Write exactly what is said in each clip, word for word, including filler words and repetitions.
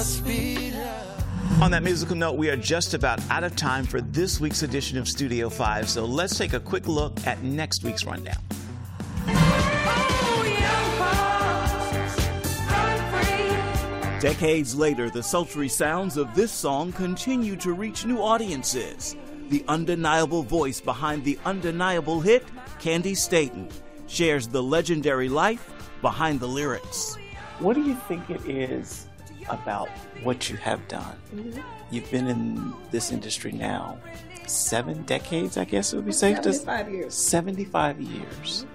speed up. On that musical note, we are just about out of time for this week's edition of Studio five, so let's take a quick look at next week's rundown. Decades later, the sultry sounds of this song continue to reach new audiences. The undeniable voice behind the undeniable hit, Candy Staton, shares the legendary life behind the lyrics. What do you think it is about what you have done? Mm-hmm. You've been in this industry now seven decades, I guess it would be safe to say. seventy-five years. seventy-five years.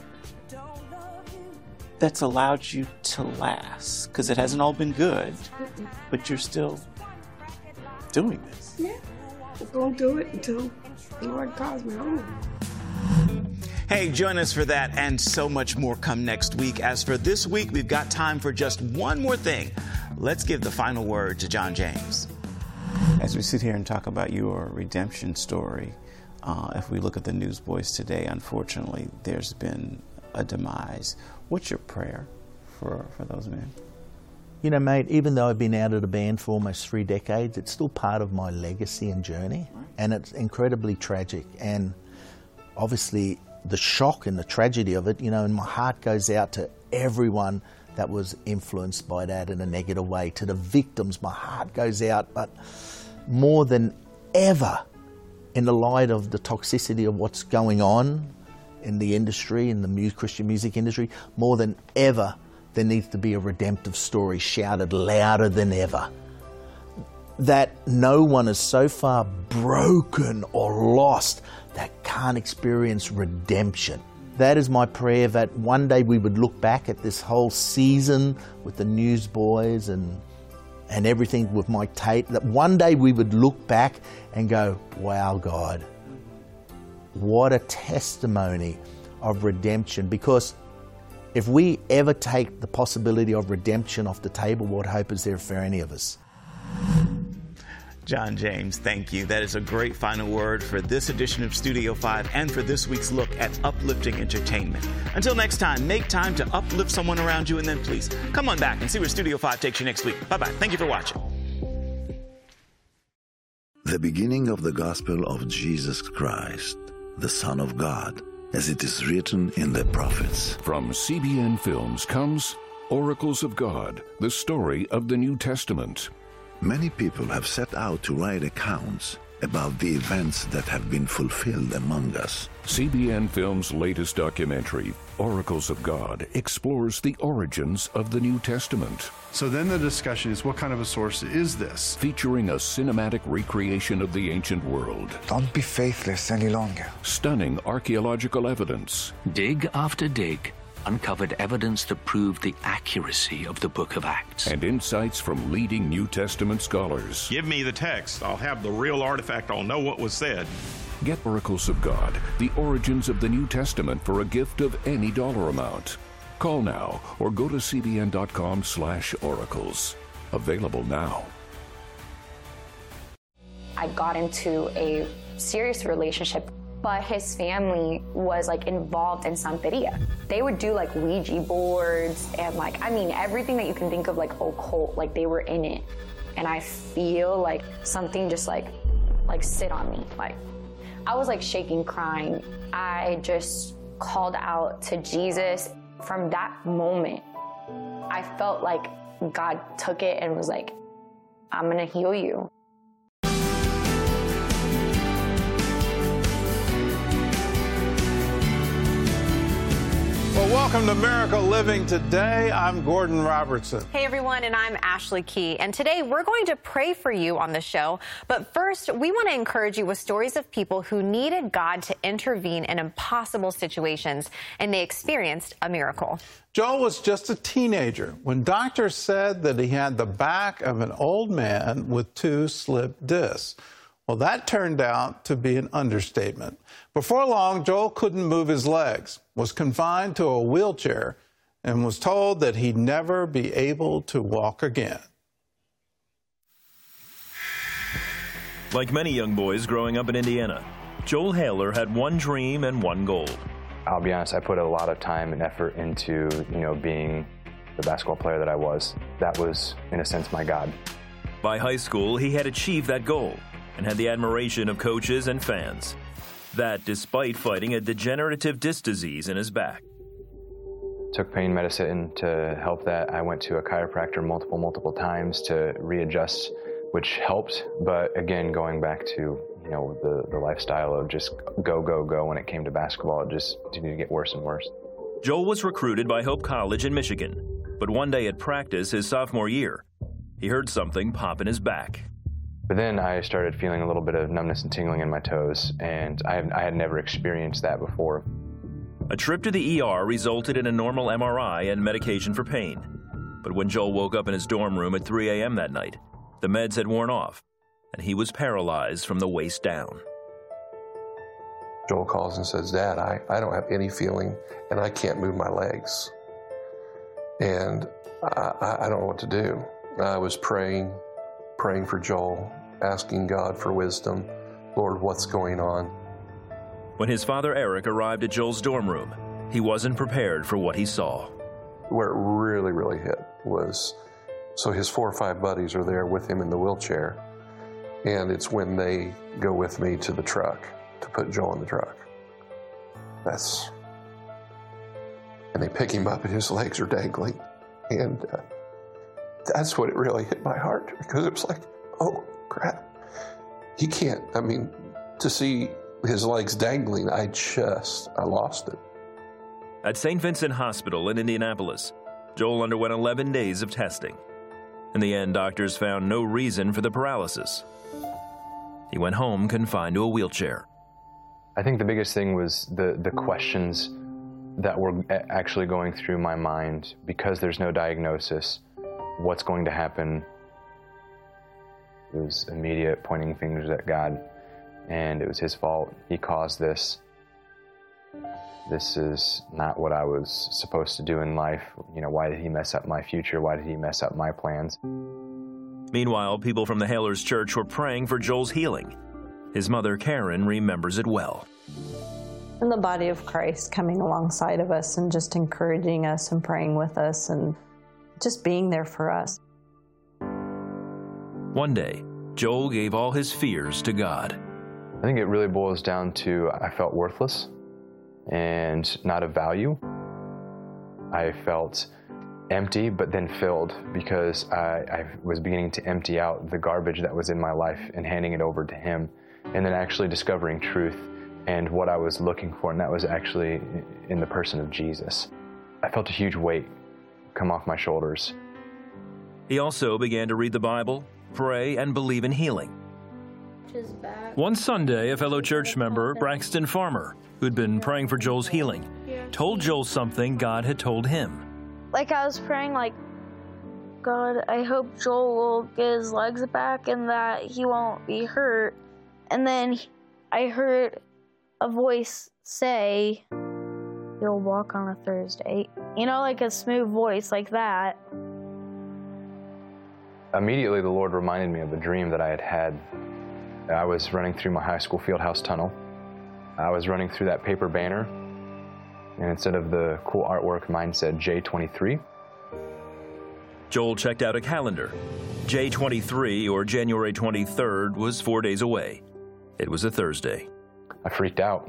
That's allowed you to last, because it hasn't all been good, mm-hmm. but you're still doing this. Yeah, I'm going to do it until the Lord calls me home. Hey, join us for that and so much more come next week. As for this week, we've got time for just one more thing. Let's give the final word to John James. As we sit here and talk about your redemption story, uh, if we look at the Newsboys today, unfortunately, there's been a demise. What's your prayer for, for those men? You know, mate, even though I've been out of the band for almost three decades, it's still part of my legacy and journey, right. And it's incredibly tragic. And obviously, the shock and the tragedy of it, you know, and my heart goes out to everyone that was influenced by that in a negative way. To the victims, my heart goes out, but more than ever, in the light of the toxicity of what's going on in the industry, in the mu- Christian music industry, more than ever, there needs to be a redemptive story shouted louder than ever. That no one is so far broken or lost that can't experience redemption. That is my prayer, that one day we would look back at this whole season with the Newsboys and and everything with Mike Tate, that one day we would look back and go, wow, God, what a testimony of redemption. Because if we ever take the possibility of redemption off the table, what hope is there for any of us? John James, thank you. That is a great final word for this edition of Studio five and for this week's look at uplifting entertainment. Until next time, make time to uplift someone around you, and then please come on back and see where Studio five takes you next week. Bye-bye. Thank you for watching. The beginning of the gospel of Jesus Christ, the Son of God, as it is written in the prophets. From C B N Films comes Oracles of God, the story of the New Testament. Many people have set out to write accounts about the events that have been fulfilled among us. C B N Films' latest documentary, Oracles of God, explores the origins of the New Testament. So then the discussion is, what kind of a source is this? Featuring a cinematic recreation of the ancient world. Don't be faithless any longer. Stunning archaeological evidence. Dig after dig uncovered evidence that proved the accuracy of the Book of Acts. And insights from leading New Testament scholars. Give me the text. I'll have the real artifact. I'll know what was said. Get Oracles of God, the origins of the New Testament for a gift of any dollar amount. Call now or go to cbn.com slash oracles. Available now. I got into a serious relationship, but his family was like involved in Santeria. They would do like Ouija boards and like, I mean, everything that you can think of like occult, like they were in it. And I feel like something just like, like sit on me. Like I was like shaking, crying. I just called out to Jesus. From that moment, I felt like God took it and was like, I'm gonna heal you. Well, welcome to Miracle Living Today. I'm Gordon Robertson. Hey, everyone, and I'm Ashley Key. And today we're going to pray for you on the show. But first, we want to encourage you with stories of people who needed God to intervene in impossible situations, and they experienced a miracle. Joel was just a teenager when doctors said that he had the back of an old man with two slipped discs. Well, that turned out to be an understatement. Before long, Joel couldn't move his legs, was confined to a wheelchair, and was told that he'd never be able to walk again. Like many young boys growing up in Indiana, Joel Haler had one dream and one goal. I'll be honest, I put a lot of time and effort into, you know, being the basketball player that I was. That was, in a sense, my God. By high school, he had achieved that goal and had the admiration of coaches and fans. That despite fighting a degenerative disc disease in his back. Took pain medicine to help that. I went to a chiropractor multiple, multiple times to readjust, which helped. But again, going back to, you know, the, the lifestyle of just go, go, go when it came to basketball, it just continued to get worse and worse. Joel was recruited by Hope College in Michigan. But one day at practice his sophomore year, he heard something pop in his back. But then I started feeling a little bit of numbness and tingling in my toes, and I, I had never experienced that before. A trip to the E R resulted in a normal M R I and medication for pain. But when Joel woke up in his dorm room at three a.m. that night, the meds had worn off, and he was paralyzed from the waist down. Joel calls and says, Dad, I, I don't have any feeling, and I can't move my legs. And I, I don't know what to do. I was praying, praying for Joel, asking God for wisdom. Lord, what's going on? When his father Eric arrived at Joel's dorm room, he wasn't prepared for what he saw. Where it really, really hit was, so his four or five buddies are there with him in the wheelchair, and it's when they go with me to the truck to put Joel in the truck. That's, and they pick him up and his legs are dangling, and uh, that's what it really hit my heart, because it was like, oh crap, he can't, I mean, to see his legs dangling, I just, I lost it. At Saint Vincent Hospital in Indianapolis, Joel underwent eleven days of testing. In the end, doctors found no reason for the paralysis. He went home confined to a wheelchair. I think the biggest thing was the, the questions that were actually going through my mind because there's no diagnosis. What's going to happen? It was immediate pointing fingers at God, and it was his fault. He caused this. This is not what I was supposed to do in life. You know, why did he mess up my future? Why did he mess up my plans? Meanwhile, people from the Haler's church were praying for Joel's healing. His mother, Karen, remembers it well. And the body of Christ coming alongside of us and just encouraging us and praying with us and just being there for us. One day, Joel gave all his fears to God. I think it really boils down to I felt worthless and not of value. I felt empty, but then filled because I, I was beginning to empty out the garbage that was in my life and handing it over to him, and then actually discovering truth and what I was looking for, and that was actually in the person of Jesus. I felt a huge weight come off my shoulders. He also began to read the Bible, pray, and believe in healing. One Sunday, a fellow church member, Braxton Farmer, who'd been praying for Joel's healing, told Joel something God had told him. Like I was praying, like, God, I hope Joel will get his legs back and that he won't be hurt. And then I heard a voice say, you'll walk on a Thursday. You know, like a smooth voice like that. Immediately, the Lord reminded me of a dream that I had had. I was running through my high school fieldhouse tunnel. I was running through that paper banner, and instead of the cool artwork, mine said J twenty-three. Joel checked out a calendar. J twenty-three, or January twenty-third, was four days away. It was a Thursday. I freaked out.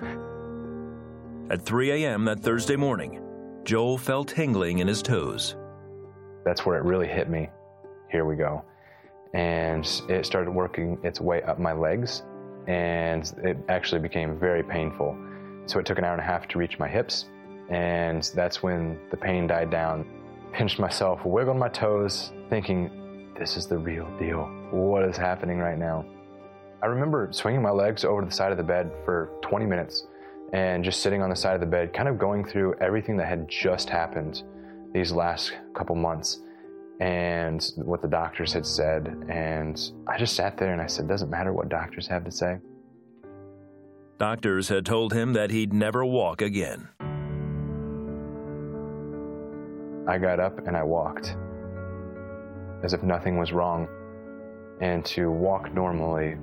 At three a.m. that Thursday morning, Joel felt tingling in his toes. That's where it really hit me. Here we go. And it started working its way up my legs, and it actually became very painful. So it took an hour and a half to reach my hips, and that's when the pain died down. Pinched myself, wiggled my toes, thinking, this is the real deal. What is happening right now? I remember swinging my legs over to the side of the bed for twenty minutes and just sitting on the side of the bed, kind of going through everything that had just happened these last couple months and what the doctors had said. And I just sat there and I said, doesn't matter what doctors have to say. Doctors had told him that he'd never walk again. I got up and I walked as if nothing was wrong. And to walk normally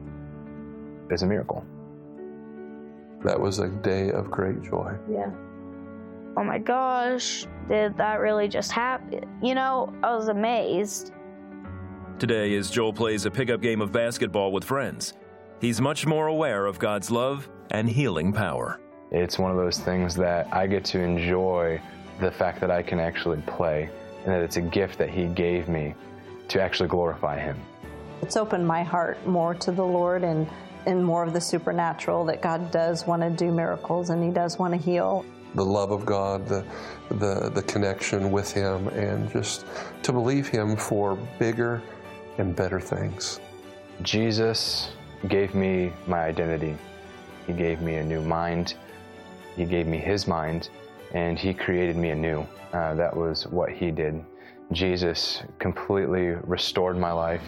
is a miracle. That was a day of great joy. Yeah. oh my gosh, did that really just happen? You know, I was amazed. Today, as Joel plays a pickup game of basketball with friends, he's much more aware of God's love and healing power. It's one of those things that I get to enjoy the fact that I can actually play, and that it's a gift that He gave me to actually glorify Him. It's opened my heart more to the Lord and, and more of the supernatural, that God does want to do miracles and He does want to heal. The love of God, the, the, the connection with Him, and just to believe Him for bigger and better things. Jesus gave me my identity. He gave me a new mind. He gave me His mind, and He created me anew. Uh, that was what He did. Jesus completely restored my life.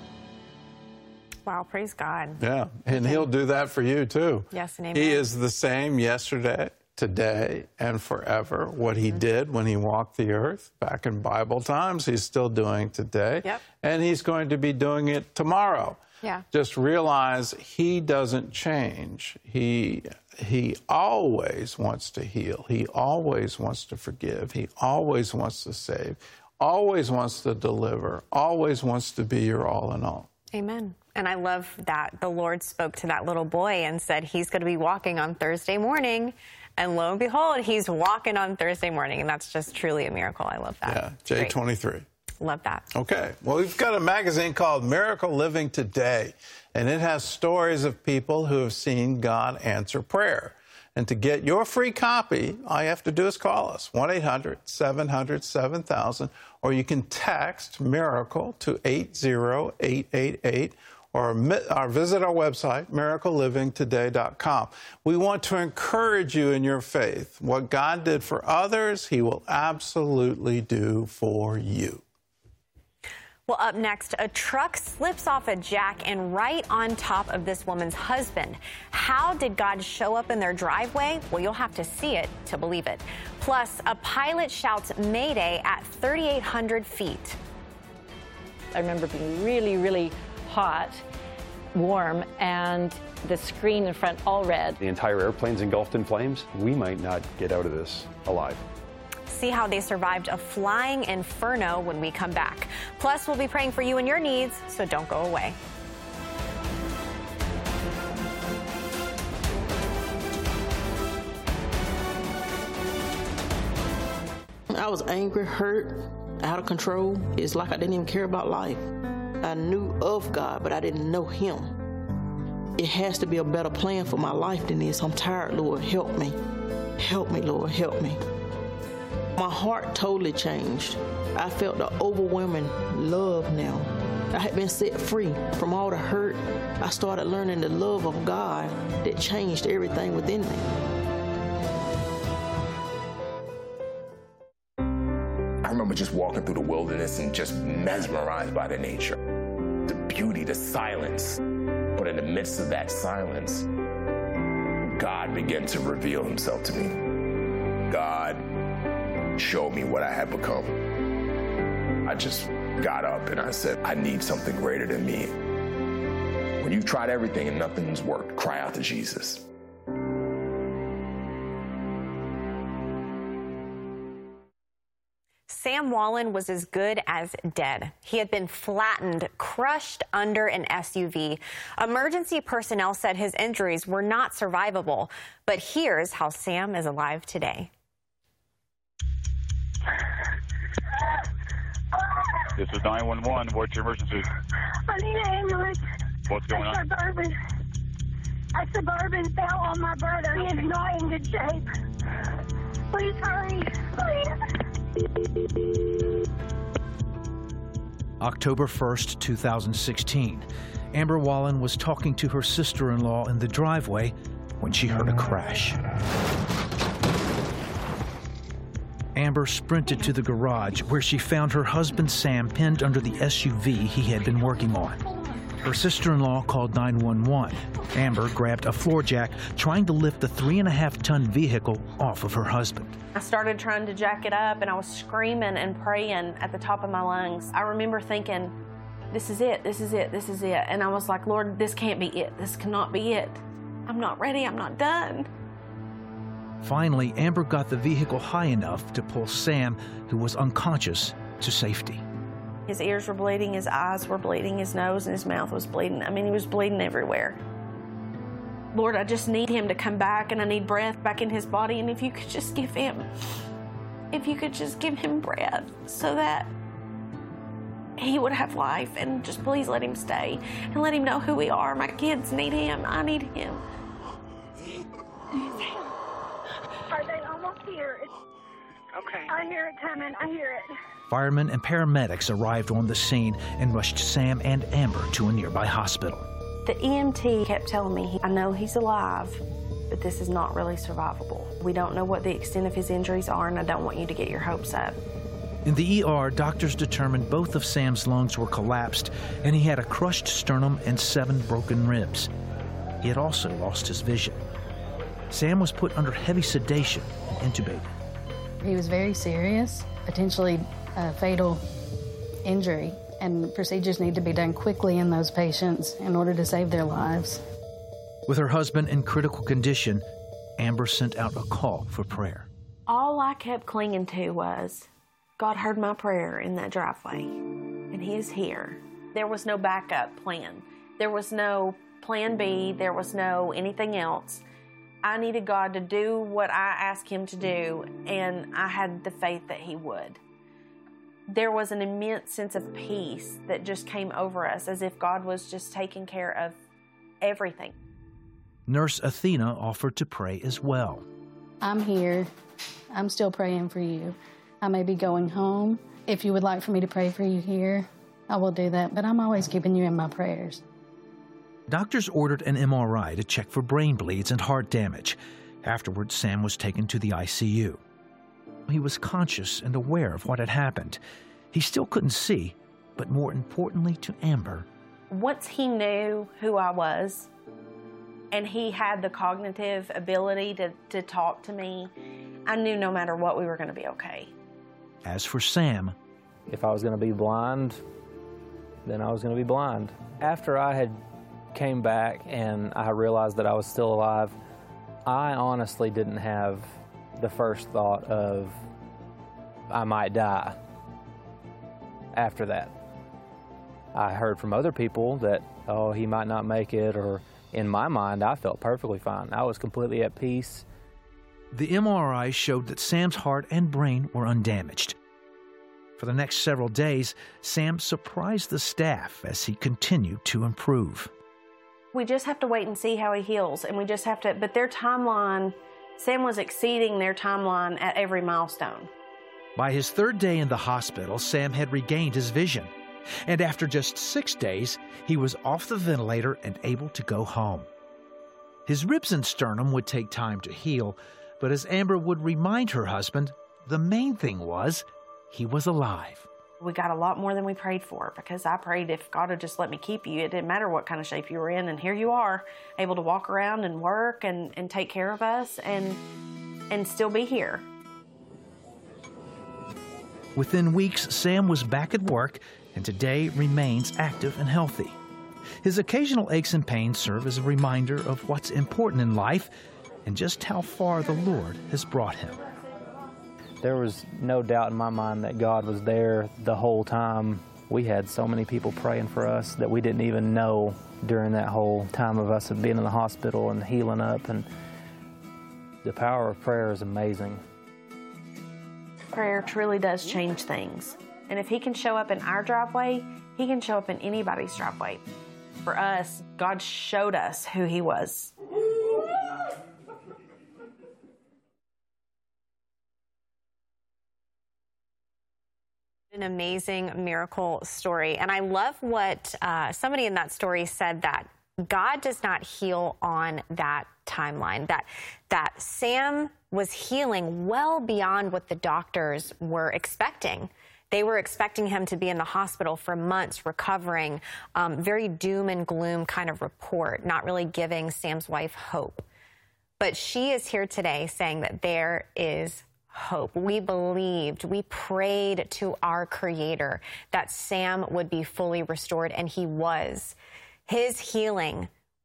Wow, praise God. Yeah, and He'll do that for you too. Yes, and amen. He is the same yesterday, today, and forever. What He did when He walked the earth back in Bible times, He's still doing today. Yep. And He's going to be doing it tomorrow. Yeah. Just realize He doesn't change. He, he always wants to heal. He always wants to forgive. He always wants to save, always wants to deliver, always wants to be your all in all. Amen. And I love that the Lord spoke to that little boy and said he's going to be walking on Thursday morning. And lo and behold, he's walking on Thursday morning. And that's just truly a miracle. I love that. Yeah, J twenty-three. Love that. Okay. Well, we've got a magazine called Miracle Living Today, and it has stories of people who have seen God answer prayer. And to get your free copy, all you have to do is call us, one eight hundred seven hundred seven thousand, or you can text MIRACLE to eight zero eight eight eight, or, or visit our website, miracle living today dot com. We want to encourage you in your faith. What God did for others, He will absolutely do for you. Well, up next, a truck slips off a jack and right on top of this woman's husband. How did God show up in their driveway? Well, you'll have to see it to believe it. Plus, a pilot shouts Mayday at thirty-eight hundred feet. I remember being really, really hot, warm, and the screen in front all red. The entire airplane's engulfed in flames. We might not get out of this alive. See how they survived a flying inferno when we come back. Plus, we'll be praying for you and your needs, so don't go away. I was angry, hurt, out of control. It's like I didn't even care about life. I knew of God, but I didn't know Him. It has to be a better plan for my life than this. I'm tired, Lord. Help me. Help me, Lord. Help me. My heart totally changed. I felt the overwhelming love now. I had been set free from all the hurt. I started learning the love of God that changed everything within me. I remember just walking through the wilderness and just mesmerized by the nature, the beauty, the silence. But in the midst of that silence, God began to reveal Himself to me. God showed me what I had become. I just got up and I said, I need something greater than me. When you've tried everything and nothing's worked, cry out to Jesus. Sam Wallen was as good as dead. He had been flattened, crushed under an S U V. Emergency personnel said his injuries were not survivable. But here's how Sam is alive today. This is nine one one. What's your emergency? I need an ambulance. What's going on? A Suburban. A Suburban fell on my brother. He is not in good shape. Please hurry. Please. October first, two thousand sixteen. Amber Wallen was talking to her sister-in-law in the driveway when she heard a crash. Amber sprinted to the garage where she found her husband Sam pinned under the S U V he had been working on. Her sister-in-law called nine one one. Amber grabbed a floor jack, trying to lift the three and a half ton vehicle off of her husband. I started trying to jack it up and I was screaming and praying at the top of my lungs. I remember thinking, this is it, this is it, this is it. And I was like, Lord, this can't be it. This cannot be it. I'm not ready, I'm not done. Finally, Amber got the vehicle high enough to pull Sam, who was unconscious, to safety. His ears were bleeding, his eyes were bleeding, his nose and his mouth was bleeding. I mean, he was bleeding everywhere. Lord, I just need him to come back, and I need breath back in his body. And if you could just give him, if you could just give him breath so that he would have life, and just please let him stay and let him know who we are. My kids need him. I need him. Are they almost here? It's, okay. I hear it coming. I hear it. Firemen and paramedics arrived on the scene and rushed Sam and Amber to a nearby hospital. The E M T kept telling me, I know he's alive, but this is not really survivable. We don't know what the extent of his injuries are, and I don't want you to get your hopes up. In the E R, doctors determined both of Sam's lungs were collapsed, and he had a crushed sternum and seven broken ribs. He had also lost his vision. Sam was put under heavy sedation and intubated. He was very serious, potentially a fatal injury, and procedures need to be done quickly in those patients in order to save their lives. With her husband in critical condition, Amber sent out a call for prayer. All I kept clinging to was, God heard my prayer in that driveway, and he is here. There was no backup plan. There was no plan B. There was no anything else. I needed God to do what I asked him to do, and I had the faith that he would. There was an immense sense of peace that just came over us, as if God was just taking care of everything. Nurse Athena offered to pray as well. I'm here. I'm still praying for you. I may be going home. If you would like for me to pray for you here, I will do that, but I'm always keeping you in my prayers. Doctors ordered an M R I to check for brain bleeds and heart damage. Afterwards, Sam was taken to the I C U. He was conscious and aware of what had happened. He still couldn't see, but more importantly to Amber, once he knew who I was, and he had the cognitive ability to, to talk to me, I knew no matter what, we were going to be okay. As for Sam, if I was going to be blind, then I was going to be blind. After I had came back and I realized that I was still alive, I honestly didn't have the first thought of I might die after that. I heard from other people that, oh, he might not make it, or in my mind, I felt perfectly fine. I was completely at peace. The M R I showed that Sam's heart and brain were undamaged. For the next several days, Sam surprised the staff as he continued to improve. We just have to wait and see how he heals, and we just have to, but their timeline, Sam was exceeding their timeline at every milestone. By his third day in the hospital, Sam had regained his vision. And after just six days, he was off the ventilator and able to go home. His ribs and sternum would take time to heal, but as Amber would remind her husband, the main thing was he was alive. We got a lot more than we prayed for, because I prayed if God would just let me keep you, it didn't matter what kind of shape you were in, and here you are, able to walk around and work and, and take care of us and, and still be here. Within weeks, Sam was back at work and today remains active and healthy. His occasional aches and pains serve as a reminder of what's important in life and just how far the Lord has brought him. There was no doubt in my mind that God was there the whole time. We had so many people praying for us that we didn't even know during that whole time of us being in the hospital and healing up. And the power of prayer is amazing. Prayer truly does change things. And if he can show up in our driveway, he can show up in anybody's driveway. For us, God showed us who he was. An amazing miracle story. And I love what uh, somebody in that story said, that God does not heal on that timeline, that that Sam was healing well beyond what the doctors were expecting. They were expecting him to be in the hospital for months recovering, um, very doom and gloom kind of report, not really giving Sam's wife hope. But she is here today saying that there is hope. We believed, we prayed to our Creator that Sam would be fully restored, and he was. His healing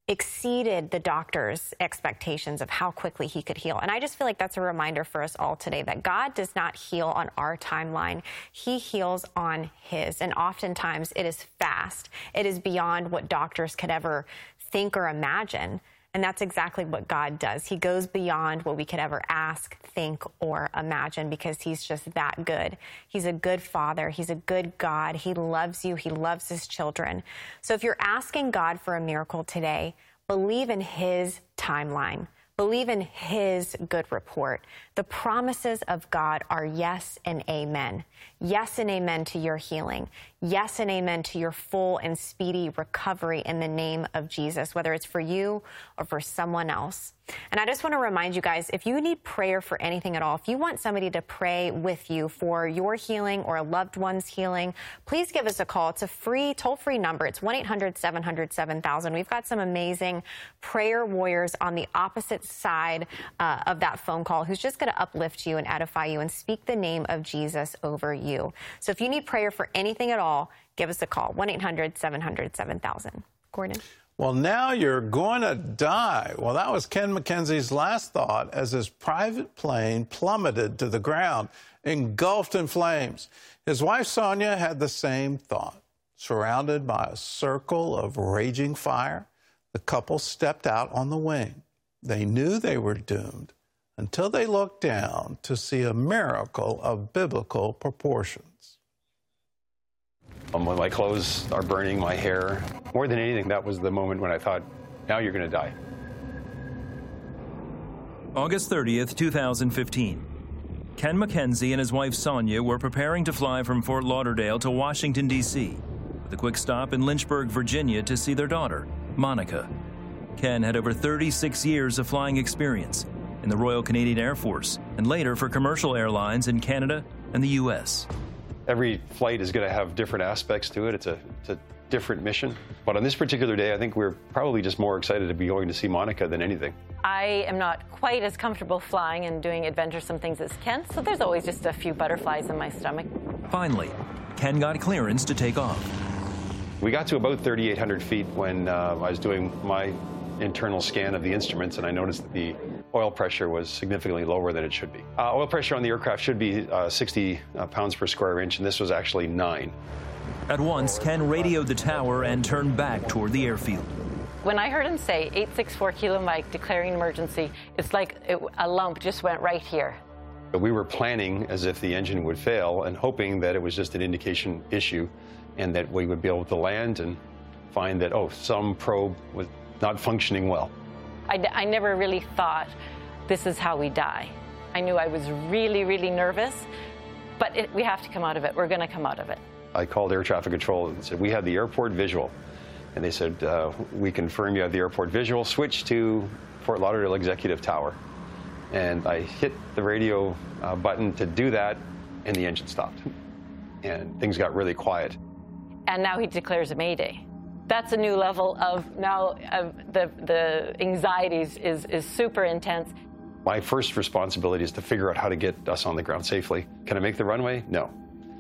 exceeded the doctor's expectations of how quickly he could heal. And I just feel like that's a reminder for us all today that God does not heal on our timeline. He heals on his. And oftentimes it is fast. It is beyond what doctors could ever think or imagine. And that's exactly what God does. He goes beyond what we could ever ask, think, or imagine because he's just that good. He's a good father. He's a good God. He loves you. He loves his children. So if you're asking God for a miracle today, believe in his timeline. Believe in his good report. The promises of God are yes and amen. Yes and amen to your healing. Yes and amen to your full and speedy recovery in the name of Jesus, whether it's for you or for someone else. And I just want to remind you guys, if you need prayer for anything at all, if you want somebody to pray with you for your healing or a loved one's healing, please give us a call. It's a free, toll-free number. It's one eight hundred seven hundred seven thousand. We've got some amazing prayer warriors on the opposite side uh, of that phone call who's just going to uplift you and edify you and speak the name of Jesus over you. So if you need prayer for anything at all, give us a call, one eight hundred seven hundred seven thousand. Gordon? Well, now you're going to die. Well, that was Ken McKenzie's last thought as his private plane plummeted to the ground, engulfed in flames. His wife, Sonia, had the same thought. Surrounded by a circle of raging fire, the couple stepped out on the wing. They knew they were doomed until they looked down to see a miracle of biblical proportions. Um, when my clothes are burning, my hair, more than anything, that was the moment when I thought, now you're going to die. August thirtieth, two thousand fifteen. Ken McKenzie and his wife Sonia were preparing to fly from Fort Lauderdale to Washington, D C, with a quick stop in Lynchburg, Virginia to see their daughter, Monica. Ken had over thirty-six years of flying experience in the Royal Canadian Air Force and later for commercial airlines in Canada and the U S Every flight is going to have different aspects to it. It's a, it's a different mission. But on this particular day, I think we're probably just more excited to be going to see Monica than anything. I am not quite as comfortable flying and doing adventuresome things as Ken, so there's always just a few butterflies in my stomach. Finally, Ken got clearance to take off. We got to about thirty-eight hundred feet when uh, I was doing my internal scan of the instruments, and I noticed that the oil pressure was significantly lower than it should be. Uh, oil pressure on the aircraft should be uh, sixty uh, pounds per square inch, and this was actually nine. At once, Ken radioed the tower and turned back toward the airfield. When I heard him say eight six four Kilo Mike declaring emergency, it's like it, a lump just went right here. We were planning as if the engine would fail and hoping that it was just an indication issue and that we would be able to land and find that, oh, some probe was not functioning well. I, I never really thought this is how we die. I knew I was really, really nervous, but it, we have to come out of it. We're going to come out of it. I called air traffic control and said, we had the airport visual. And they said, uh, we confirm you have the airport visual. Switch to Fort Lauderdale Executive Tower. And I hit the radio uh, button to do that, and the engine stopped. And things got really quiet. And now he declares a Mayday. That's a new level of now uh, the, the anxieties is, is super intense. My first responsibility is to figure out how to get us on the ground safely. Can I make the runway? No.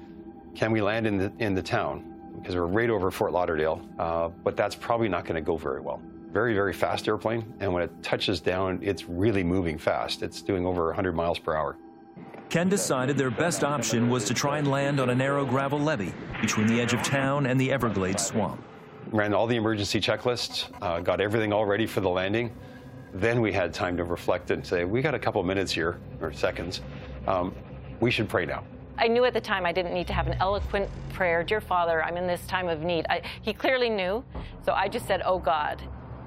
Can we land in the, in the town? Because we're right over Fort Lauderdale, uh, but that's probably not going to go very well. Very, very fast airplane, and when it touches down, it's really moving fast. It's doing over one hundred miles per hour. Ken decided their best option was to try and land on a narrow gravel levee between the edge of town and the Everglades swamp. Ran all the emergency checklists, uh, got everything all ready for the landing. Then we had time to reflect and say, we got a couple minutes here, or seconds. Um, we should pray now. I knew at the time I didn't need to have an eloquent prayer. Dear Father, I'm in this time of need. I, he clearly knew, so I just said, oh God.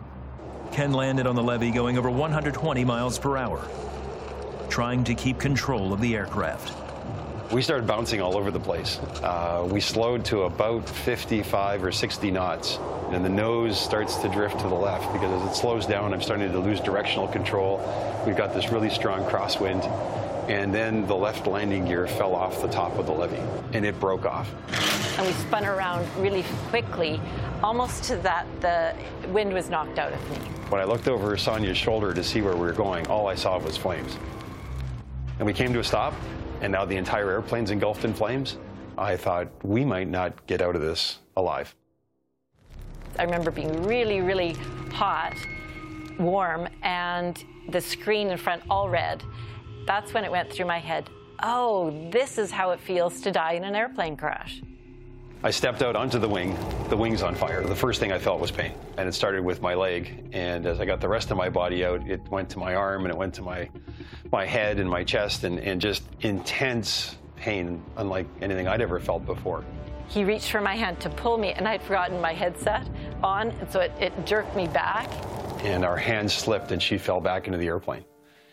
Ken landed on the levee going over one hundred twenty miles per hour, trying to keep control of the aircraft. We started bouncing all over the place. Uh, we slowed to about fifty-five or sixty knots, and the nose starts to drift to the left because as it slows down, I'm starting to lose directional control. We've got this really strong crosswind, and then the left landing gear fell off the top of the levee, and it broke off. And we spun around really quickly, almost to that the wind was knocked out of me. When I looked over Sonia's shoulder to see where we were going, all I saw was flames. And we came to a stop, and now the entire airplane's engulfed in flames. I thought we might not get out of this alive. I remember being really, really hot, warm, and the screen in front all red. That's when it went through my head, oh, this is how it feels to die in an airplane crash. I stepped out onto the wing, the wing's on fire. The first thing I felt was pain, and it started with my leg. And as I got the rest of my body out, it went to my arm, and it went to my my head and my chest, and, and just intense pain, unlike anything I'd ever felt before. He reached for my hand to pull me, and I'd forgotten my headset on, and so it, it jerked me back. And our hands slipped, and she fell back into the airplane.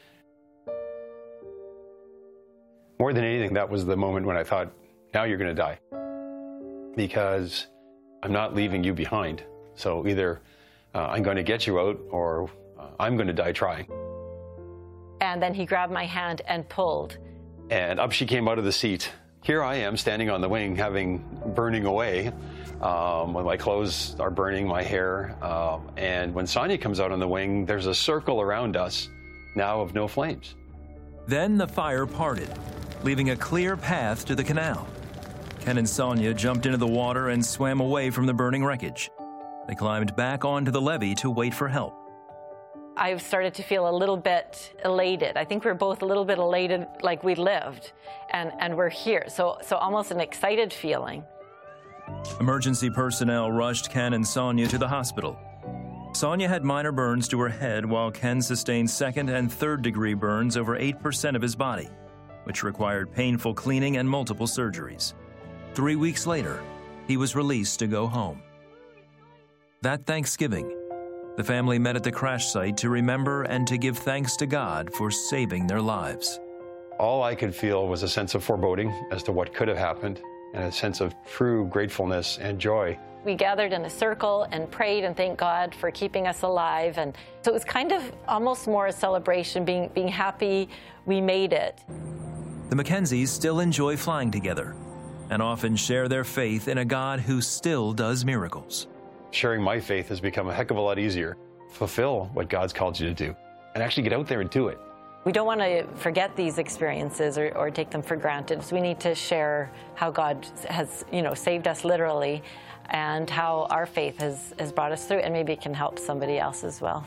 More than anything, that was the moment when I thought, now you're going to die. Because I'm not leaving you behind. So either uh, I'm going to get you out, or uh, I'm going to die trying. And then he grabbed my hand and pulled. And up she came out of the seat. Here I am standing on the wing, having burning away. Um, when my clothes are burning, my hair. Um, and when Sonia comes out on the wing, there's a circle around us, now of no flames. Then the fire parted, leaving a clear path to the canal. Ken and Sonia jumped into the water and swam away from the burning wreckage. They climbed back onto the levee to wait for help. I started to feel a little bit elated. I think we were both a little bit elated, like we lived, and, and we're here. So, so almost an excited feeling. Emergency personnel rushed Ken and Sonia to the hospital. Sonia had minor burns to her head, while Ken sustained second and third degree burns over eight percent of his body, which required painful cleaning and multiple surgeries. Three weeks later, he was released to go home. That Thanksgiving, the family met at the crash site to remember and to give thanks to God for saving their lives. All I could feel was a sense of foreboding as to what could have happened, and a sense of true gratefulness and joy. We gathered in a circle and prayed and thanked God for keeping us alive. And so it was kind of almost more a celebration, being, being happy we made it. The Mackenzies still enjoy flying together and often share their faith in a God who still does miracles. Sharing my faith has become a heck of a lot easier. Fulfill what God's called you to do and actually get out there and do it. We don't want to forget these experiences or, or take them for granted. So we need to share how God has, you know, saved us literally, and how our faith has, has brought us through, and maybe it can help somebody else as well.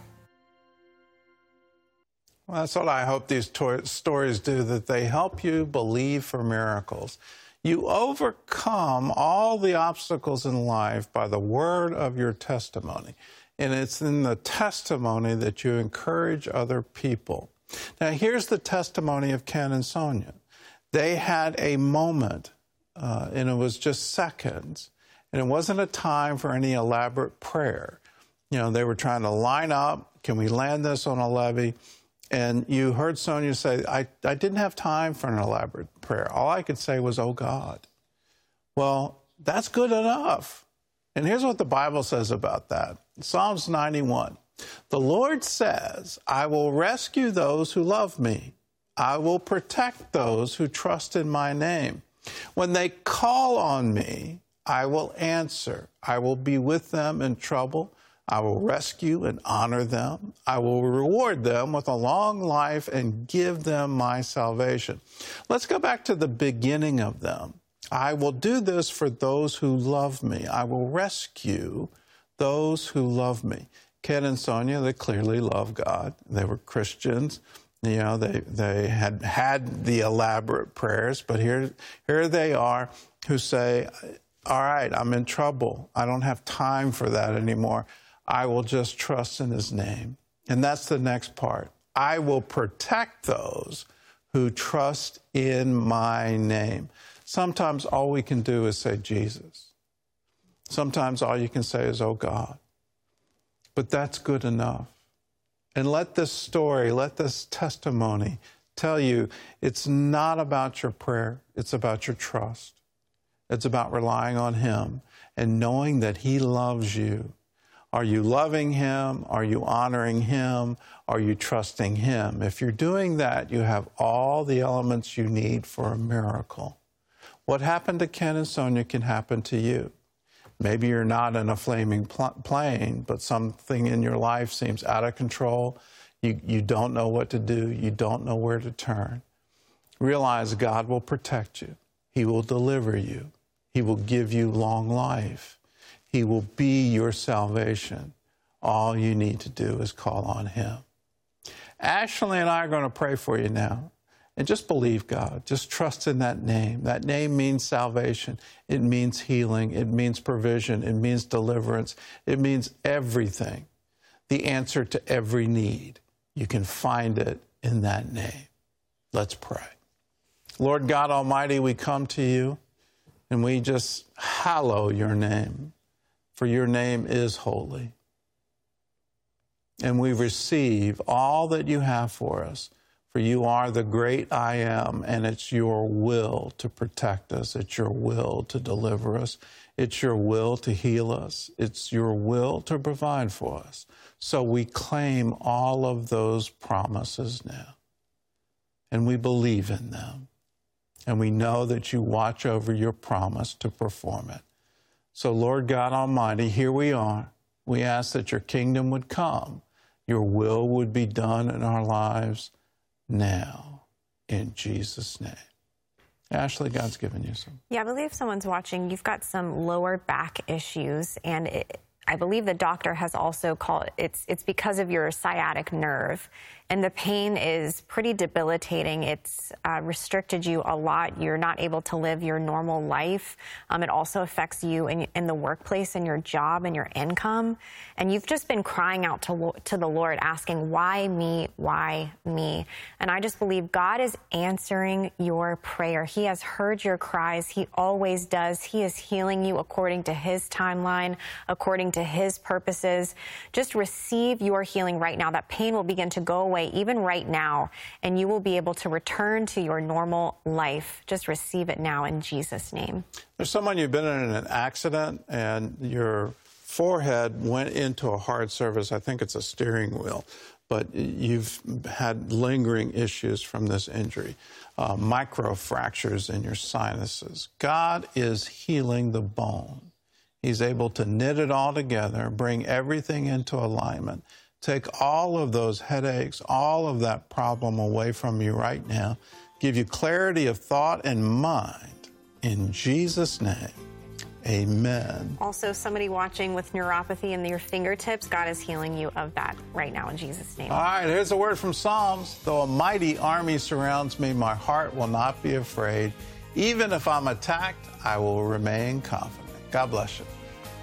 Well, that's what I hope these to- stories do, that they help you believe for miracles. You overcome all the obstacles in life by the word of your testimony. And it's in the testimony that you encourage other people. Now, here's the testimony of Ken and Sonia. They had a moment, uh, and it was just seconds, and it wasn't a time for any elaborate prayer. You know, they were trying to line up, can we land this on a levee? And you heard Sonia say, I, I didn't have time for an elaborate prayer. All I could say was, oh, God. Well, that's good enough. And here's what the Bible says about that. Psalms ninety-one. The Lord says, I will rescue those who love me. I will protect those who trust in my name. When they call on me, I will answer. I will be with them in trouble. I will rescue and honor them. I will reward them with a long life and give them my salvation. Let's go back to the beginning of them. I will do this for those who love me. I will rescue those who love me. Ken and Sonia, they clearly love God. They were Christians. You know, they, they had had the elaborate prayers, but here, here they are who say, all right, I'm in trouble. I don't have time for that anymore. I will just trust in his name. And that's the next part. I will protect those who trust in my name. Sometimes all we can do is say Jesus. Sometimes all you can say is, oh God. But that's good enough. And let this story, let this testimony tell you it's not about your prayer, it's about your trust. It's about relying on him and knowing that he loves you. Are you loving him? Are you honoring him? Are you trusting him? If you're doing that, you have all the elements you need for a miracle. What happened to Ken and Sonia can happen to you. Maybe you're not in a flaming pl- plane, but something in your life seems out of control. You, you don't know what to do. You don't know where to turn. Realize God will protect you. He will deliver you. He will give you long life. He will be your salvation. All you need to do is call on him. Ashley and I are going to pray for you now. And just believe God. Just trust in that name. That name means salvation. It means healing. It means provision. It means deliverance. It means everything. The answer to every need. You can find it in that name. Let's pray. Lord God Almighty, we come to you and we just hallow your name, for your name is holy. And we receive all that you have for us. For you are the great I am, and it's your will to protect us. It's your will to deliver us. It's your will to heal us. It's your will to provide for us. So we claim all of those promises now, and we believe in them. And we know that you watch over your promise to perform it. So Lord God Almighty, here we are. We ask that your kingdom would come. Your will would be done in our lives now, in Jesus' name. Ashley, God's given you some. Yeah, I believe someone's watching. You've got some lower back issues, and it, I believe the doctor has also called it's it's because of your sciatic nerve, and the pain is pretty debilitating. It's uh, restricted you a lot. You're not able to live your normal life. Um, it also affects you in, in the workplace and your job and your income. And you've just been crying out to, to the Lord, asking, why me, why me? And I just believe God is answering your prayer. He has heard your cries. He always does. He is healing you according to his timeline, according to his purposes. Just receive your healing right now. That pain will begin to go away even right now, and you will be able to return to your normal life. Just receive it now in Jesus' name. There's someone, you've been in an accident and your forehead went into a hard surface. I think it's a steering wheel, but you've had lingering issues from this injury, uh, micro fractures in your sinuses. God is healing the bone. He's able to knit it all together, bring everything into alignment, take all of those headaches, all of that problem away from you right now, give you clarity of thought and mind. In Jesus' name, amen. Also, somebody watching with neuropathy in your fingertips, God is healing you of that right now in Jesus' name. All right, here's a word from Psalms. Though a mighty army surrounds me, my heart will not be afraid. Even if I'm attacked, I will remain confident. God bless you.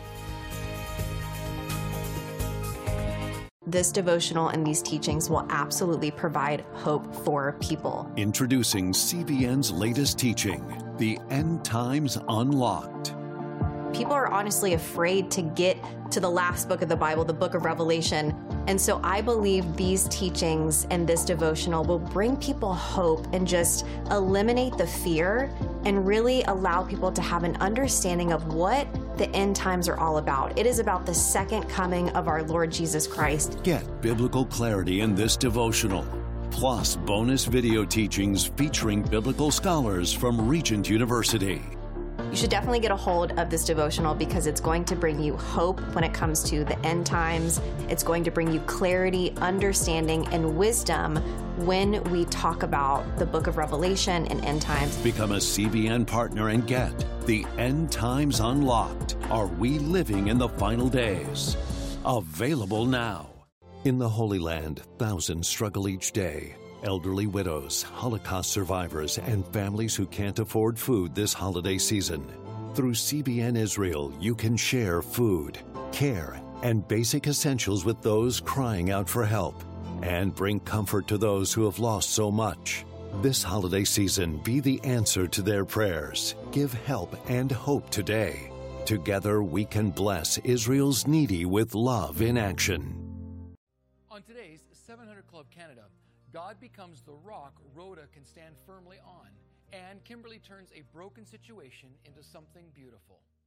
This devotional and these teachings will absolutely provide hope for people. Introducing C B N's latest teaching, The End Times Unlocked. People are honestly afraid to get to the last book of the Bible, the book of Revelation. And so I believe these teachings and this devotional will bring people hope and just eliminate the fear and really allow people to have an understanding of what the end times are all about. It is about the second coming of our Lord Jesus Christ. Get biblical clarity in this devotional, plus bonus video teachings featuring biblical scholars from Regent University. You should definitely get a hold of this devotional because it's going to bring you hope when it comes to the end times. It's going to bring you clarity, understanding, and wisdom when we talk about the book of Revelation and end times. Become a C B N partner and get The End Times Unlocked. Are we living in the final days? Available now. In the Holy Land, thousands struggle each day. Elderly widows, Holocaust survivors, and families who can't afford food this holiday season. Through C B N Israel, you can share food, care, and basic essentials with those crying out for help, and bring comfort to those who have lost so much. This holiday season, be the answer to their prayers. Give help and hope today. Together, we can bless Israel's needy with love in action. On today's seven hundred Club Canada, God becomes the rock Rhoda can stand firmly on, and Kimberly turns a broken situation into something beautiful.